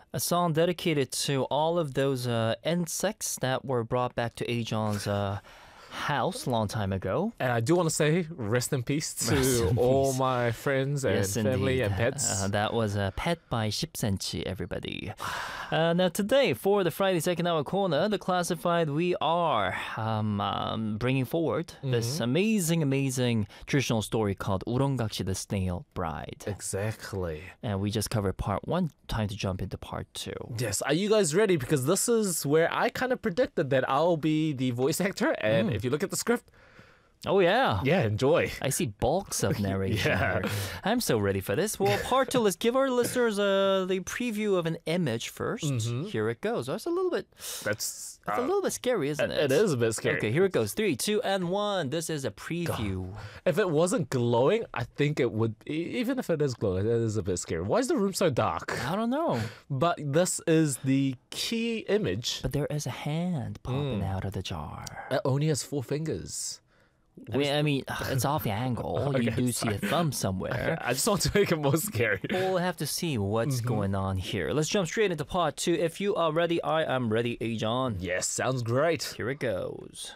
A song dedicated to all of those insects that were brought back to Ajon's house a long time ago. And I do want to say rest in peace to all my friends and Yes, family indeed. and pets. That was Pet by 10cm, everybody. Now today, for the Friday Second Hour Corner, the Classified, we are bringing forward this amazing traditional story called 우렁각시 the Snail Bride. Exactly. And we just covered part 1. Time to jump into part 2. Yes, are you guys ready? Because this is where I kind of predicted that I'll be the voice actor. And if you look at the script, Oh yeah. enjoy. I see bulks of narration Yeah. here. I'm so ready for this. Well, part 2, let's give our listeners the preview of an image first. Here it goes. That's a little bit That's a little bit scary, isn't it? It is a bit scary. Okay, here it goes. 3, 2, and 1. This is a preview. If it wasn't glowing, I think it would. Even if it is glowing, it is a bit scary. Why is the room so dark? I don't know. But this is the key image. But there is a hand popping out of the jar. It only has 4 fingers. I mean, it's off the angle. You do see a thumb somewhere. I just want to make it more scary. We'll have to see what's going on here. Let's jump straight into part 2. If you are ready, I am ready, Ajon. Yes, sounds great. Here it goes.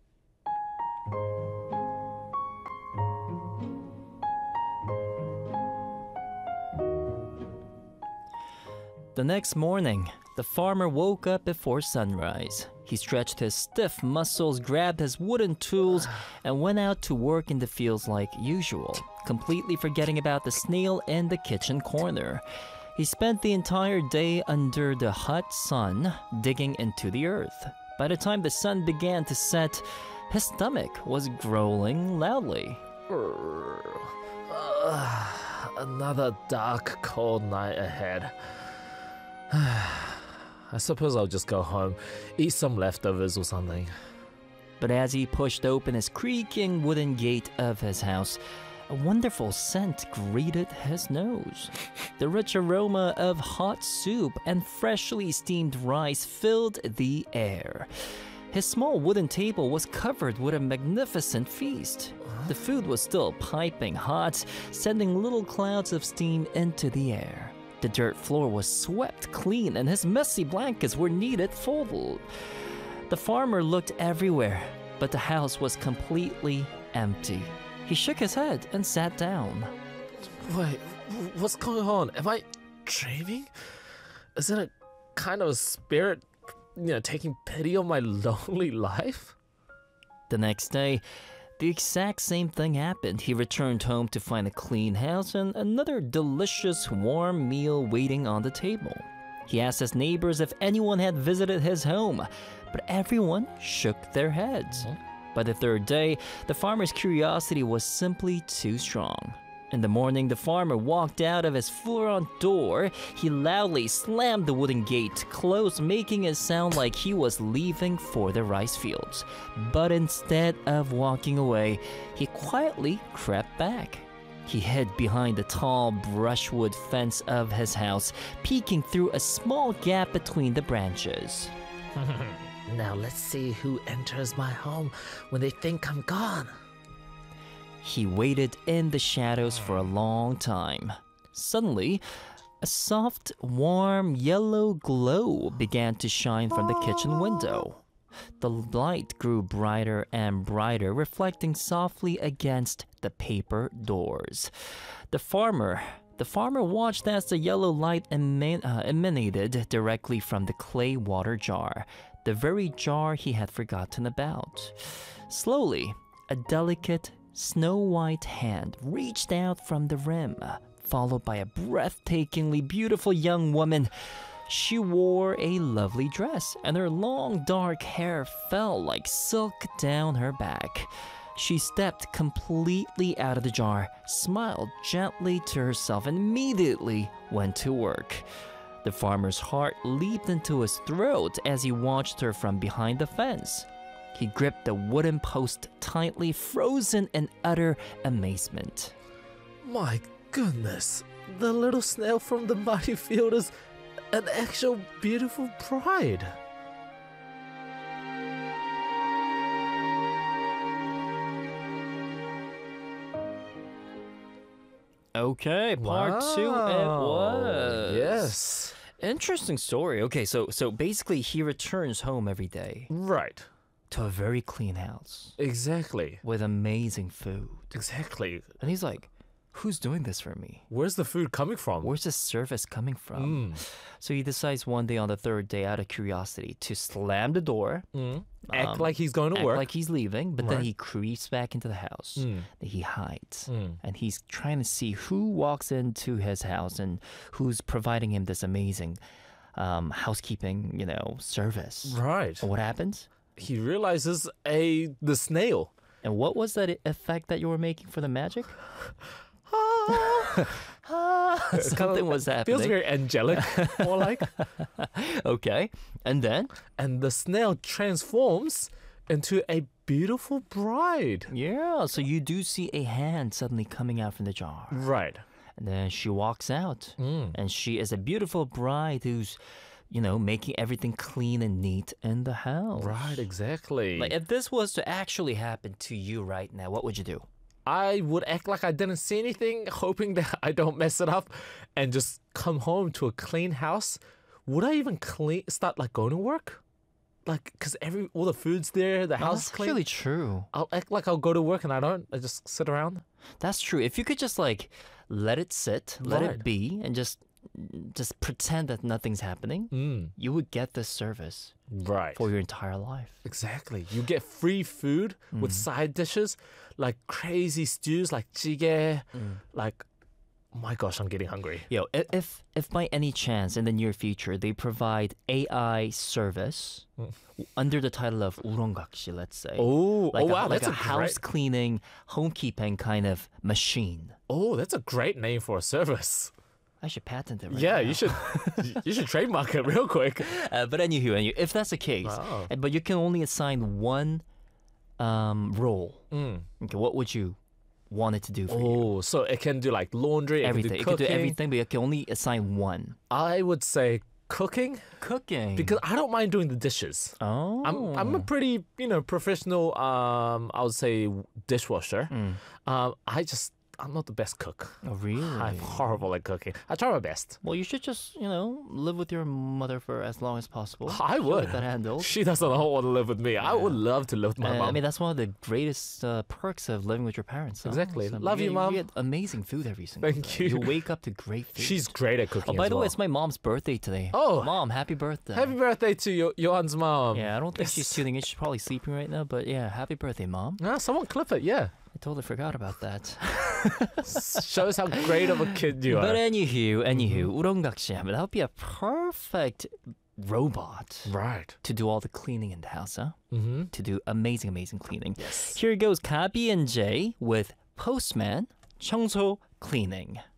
The next morning, the farmer woke up before sunrise. He stretched his stiff muscles, grabbed his wooden tools, and went out to work in the fields like usual, completely forgetting about the snail in the kitchen corner. He spent the entire day under the hot sun, digging into the earth. By the time the sun began to set, his stomach was growling loudly. Another dark, cold night ahead. I suppose I'll just go home, eat some leftovers or something. But as he pushed open his creaking wooden gate of his house, a wonderful scent greeted his nose. The rich aroma of hot soup and freshly steamed rice filled the air. His small wooden table was covered with a magnificent feast. The food was still piping hot, sending little clouds of steam into the air. The dirt floor was swept clean and his messy blankets were neatly folded. The farmer looked everywhere, but the house was completely empty. He shook his head and sat down. Wait, what's going on? Am I dreaming? Is it a kind of a spirit, taking pity on my lonely life? The next day, the exact same thing happened. He returned home to find a clean house and another delicious warm meal waiting on the table. He asked his neighbors if anyone had visited his home, but everyone shook their heads. By the third day, the farmer's curiosity was simply too strong. In the morning, the farmer walked out of his front door. He loudly slammed the wooden gate closed, making it sound like he was leaving for the rice fields. But instead of walking away, he quietly crept back. He hid behind the tall brushwood fence of his house, peeking through a small gap between the branches. Now let's see who enters my home when they think I'm gone. He waited in the shadows for a long time. Suddenly, a soft, warm yellow glow began to shine from the kitchen window. The light grew brighter and brighter, reflecting softly against the paper doors. The farmer watched as the yellow light emanated directly from the clay water jar, the very jar he had forgotten about. Slowly, a delicate, snow-white hand reached out from the rim, followed by a breathtakingly beautiful young woman. She wore a lovely dress, and her long dark hair fell like silk down her back. She stepped completely out of the jar, smiled gently to herself, and immediately went to work. The farmer's heart leaped into his throat as he watched her from behind the fence. He gripped the wooden post tightly, frozen in utter amazement. My goodness, the little snail from the muddy field is an actual beautiful bride. Okay, part 2 it was. Yes. Interesting story. Okay, so basically he returns home every day Right. to a very clean house Exactly. with amazing food. Exactly. And he's like, who's doing this for me? Where's the food coming from? Where's this service coming from? So he decides one day on the third day, out of curiosity, to slam the door, Act like he's going to act work. like he's leaving, but then Right. he creeps back into the house. Then he hides. Mm. And he's trying to see who walks into his house and who's providing him this amazing housekeeping, service. Right. And what happens? He realizes the snail. And what was that effect that you were making for the magic? Something was happening. Feels very angelic, more like. Okay. And then? And the snail transforms into a beautiful bride. Yeah, so you do see a hand suddenly coming out from the jar. Right. And then she walks out. And she is a beautiful bride who's, making everything clean and neat in the house. Right, exactly. Like, if this was to actually happen to you right now, what would you do? I would act like I didn't see anything, hoping that I don't mess it up, and just come home to a clean house. Would I even start like going to work? Like, because all the food's there, the house is That's clean. really true. I'll act like I'll go to work and I don't. I just sit around. That's true. If you could just let it sit, let Right. it be, and just pretend that nothing's happening, you would get this service Right. for your entire life. Exactly. You get free food with side dishes, like crazy stews, like jjigae. Like, oh my gosh, I'm getting hungry. Yo, if by any chance in the near future they provide AI service under the title of 우렁각시, let's say. Oh, Like wow, like that's a house cleaning, homekeeping kind of machine. that's a great name for a service. I should patent it right Yeah, now. you should you should trademark it real quick. But anywho, if that's the case, Wow. but you can only assign one role. Okay, what would you want it to do for you? Oh, so it can do like laundry, Everything. it It can could do do cooking. everything, but you can only assign one. I would say cooking Cooking. because I don't mind doing the dishes. oh, I'm a pretty, professional I would say dishwasher. I'm not the best cook. oh, really? I'm horrible at cooking. I try my best. Well, you should just, live with your mother for as long as possible. I She'll would. get that handled. She doesn't want to live with me. I would love to live with my mom. I mean, that's one of the greatest perks of living with your parents. Huh? Exactly. Love you, get- Mom. You get amazing food every single Thank day. you. You wake up to great food. She's great at cooking. Oh, by as the way, well. it's my mom's birthday today. Oh. Mom, happy birthday. Happy birthday to Johan's mom. Yeah, I don't think she's tuning in. She's probably sleeping right now. But yeah, happy birthday, Mom. Ah, someone clip it. Yeah, I totally forgot about that. shows how great of a kid you But are. anywho, 우렁각시 하면 that would be a perfect robot Right. to do all the cleaning in the house, huh? Mm-hmm. To do amazing cleaning. Yes. Here goes Gabi and Jay with Postman 청소 cleaning.